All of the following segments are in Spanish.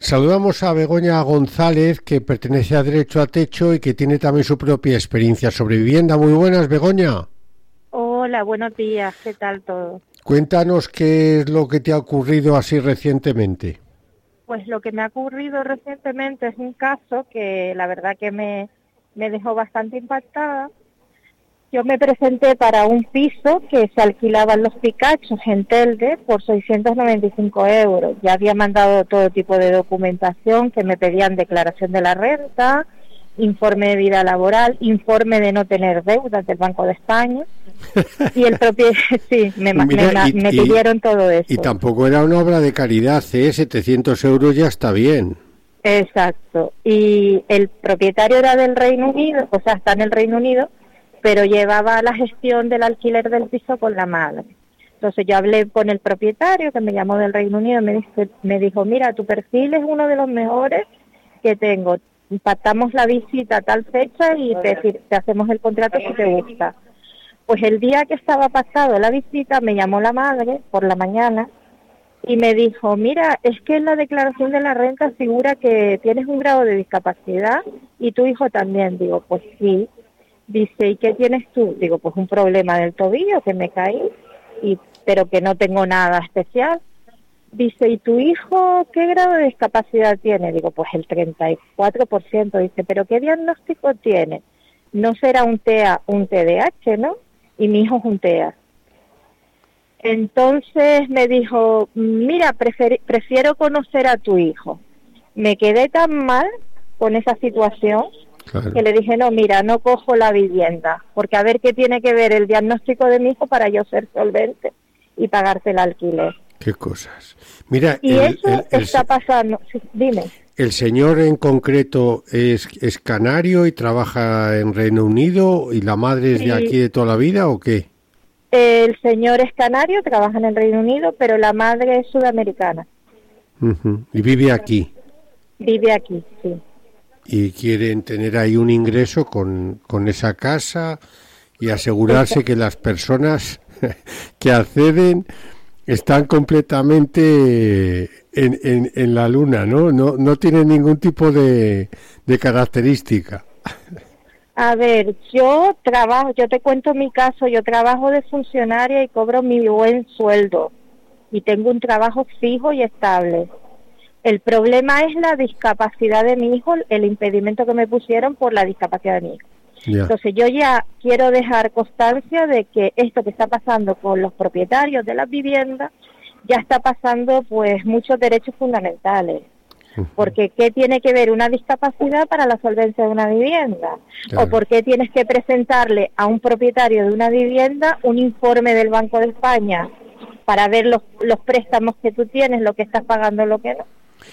Saludamos a Begoña González, que pertenece a Derecho a Techo y que tiene también su propia experiencia sobre vivienda. Muy buenas, Begoña. Hola, buenos días, ¿qué tal todo? Cuéntanos qué es lo que te ha ocurrido así recientemente. Pues lo que me ha ocurrido recientemente es un caso que la verdad que me dejó bastante impactada. Yo me presenté para un piso que se alquilaba en Los Picachos, en Telde, por 695 euros. Ya había mandado todo tipo de documentación que me pedían declaración de la renta, informe de vida laboral, informe de no tener deudas del Banco de España. Y el propio, sí, Mira, me pidieron todo eso. Y tampoco era una obra de caridad, ¿eh? 700 euros ya está bien. Exacto. Y el propietario era del Reino Unido, o sea, está en el Reino Unido, pero llevaba la gestión del alquiler del piso con la madre. Entonces yo hablé con el propietario, que me llamó del Reino Unido, me dijo, mira, tu perfil es uno de los mejores que tengo. Pactamos la visita a tal fecha y te hacemos el contrato si te gusta. Pues el día que estaba pactado la visita, me llamó la madre por la mañana y me dijo, mira, es que en la declaración de la renta figura que tienes un grado de discapacidad y tu hijo también. Digo, pues sí. Dice, ¿y qué tienes tú? Digo, pues un problema del tobillo, que me caí, pero que no tengo nada especial. Dice, ¿y tu hijo qué grado de discapacidad tiene? Digo, pues el 34%. Dice, ¿pero qué diagnóstico tiene? No será un TEA, un TDAH, ¿no? Y mi hijo es un TEA. Entonces me dijo, mira, prefiero conocer a tu hijo. Me quedé tan mal con esa situación. Claro. Que le dije, no, mira, no cojo la vivienda, porque a ver qué tiene que ver el diagnóstico de mi hijo para yo ser solvente y pagarte el alquiler. Qué cosas. Mira, y eso está pasando. Sí, dime. ¿El señor en concreto es canario y trabaja en Reino Unido y la madre es de aquí de toda la vida o qué? El señor es canario, trabaja en el Reino Unido, pero la madre es sudamericana. ¿Y vive aquí? Vive aquí, sí. Y quieren tener ahí un ingreso con esa casa y asegurarse que las personas que acceden están completamente en la luna, ¿no? No tienen ningún tipo de característica. A ver, yo te cuento mi caso, yo trabajo de funcionaria y cobro mi buen sueldo y tengo un trabajo fijo y estable. El problema es la discapacidad de mi hijo, el impedimento que me pusieron por la discapacidad de mi hijo. Yeah. Entonces yo ya quiero dejar constancia de que esto que está pasando con los propietarios de las viviendas ya está pasando pues muchos derechos fundamentales. Porque ¿qué tiene que ver una discapacidad para la solvencia de una vivienda? Claro. ¿O por qué tienes que presentarle a un propietario de una vivienda un informe del Banco de España para ver los préstamos que tú tienes, lo que estás pagando, lo que no?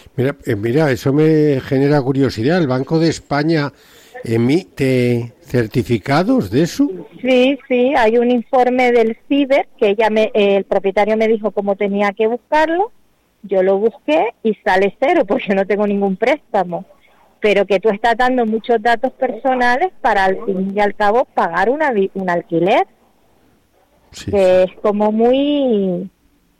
Mira, eso me genera curiosidad. ¿El Banco de España emite certificados de eso? Sí, hay un informe del CIBER que el propietario me dijo cómo tenía que buscarlo. Yo lo busqué y sale cero porque no tengo ningún préstamo. Pero que tú estás dando muchos datos personales para al fin y al cabo pagar un alquiler. Sí, que es como muy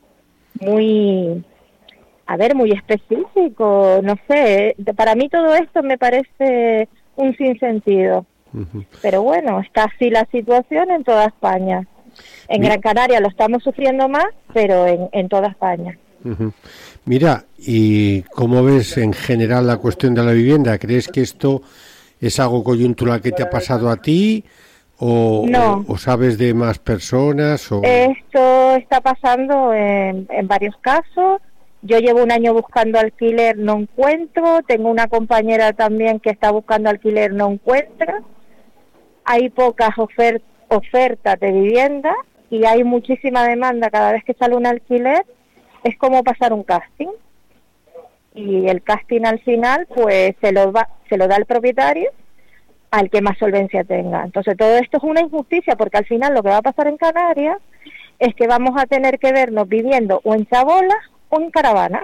específico, no sé, para mí todo esto me parece un sinsentido. Pero bueno, está así la situación en toda España. En Gran Canaria lo estamos sufriendo más, pero en toda España. Mira, ¿y cómo ves en general la cuestión de la vivienda? ¿Crees que esto es algo coyuntural que te ha pasado a ti? No. ¿O sabes de más personas? Esto está pasando en varios casos. Yo llevo un año buscando alquiler, no encuentro. Tengo una compañera también que está buscando alquiler, no encuentra. Hay pocas ofertas de vivienda y hay muchísima demanda. Cada vez que sale un alquiler es como pasar un casting. Y el casting al final pues se lo da el propietario al que más solvencia tenga. Entonces todo esto es una injusticia porque al final lo que va a pasar en Canarias es que vamos a tener que vernos viviendo o en chabolas o en caravanas.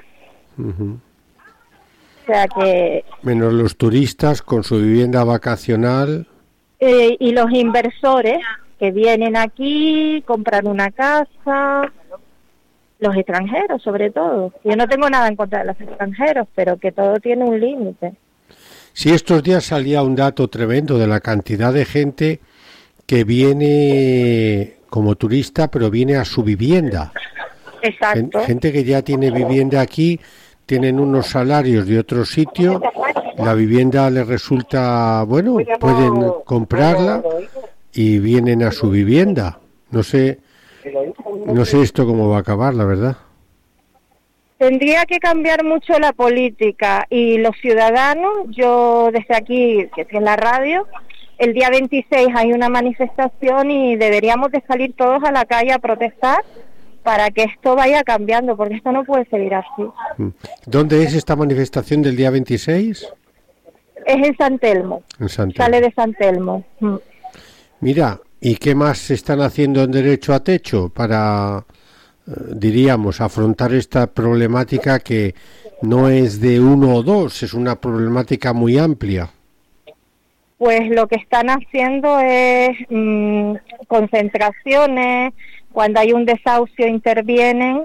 O sea que... Menos los turistas con su vivienda vacacional. Y los inversores que vienen aquí, compran una casa los extranjeros sobre todo. Yo no tengo nada en contra de los extranjeros, pero que todo tiene un límite. Sí, estos días salía un dato tremendo de la cantidad de gente que viene como turista, pero viene a su vivienda. Exacto. Gente que ya tiene vivienda aquí, tienen unos salarios de otro sitio, la vivienda les resulta, bueno, pueden comprarla y vienen a su vivienda. No sé esto cómo va a acabar, la verdad. Tendría que cambiar mucho la política y los ciudadanos. Yo desde aquí, que estoy en la radio, el día 26 hay una manifestación y deberíamos de salir todos a la calle a protestar para que esto vaya cambiando, porque esto no puede seguir así. ¿Dónde es esta manifestación del día 26? Es en San Telmo. En San Telmo. Sale de San Telmo. Mira, ¿y qué más están haciendo en Derecho a Techo para, diríamos, afrontar esta problemática que no es de uno o dos, es una problemática muy amplia? Pues lo que están haciendo es concentraciones. Cuando hay un desahucio intervienen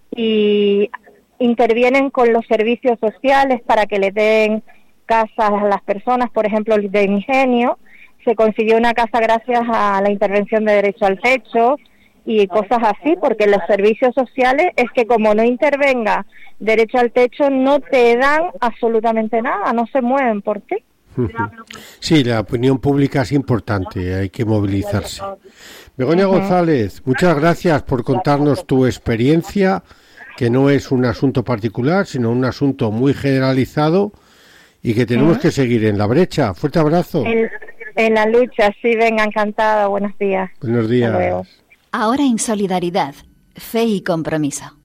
con los servicios sociales para que le den casas a las personas. Por ejemplo, de Ingenio se consiguió una casa gracias a la intervención de Derecho al Techo y cosas así, porque los servicios sociales es que como no intervenga Derecho al Techo no te dan absolutamente nada, no se mueven por ti. Sí, la opinión pública es importante, hay que movilizarse. Begoña González, muchas gracias por contarnos tu experiencia, que no es un asunto particular, sino un asunto muy generalizado y que tenemos que seguir en la brecha. Fuerte abrazo. En la lucha, sí, venga, encantada, buenos días. Buenos días. Hasta luego. Ahora en Solidaridad, Fe y Compromiso.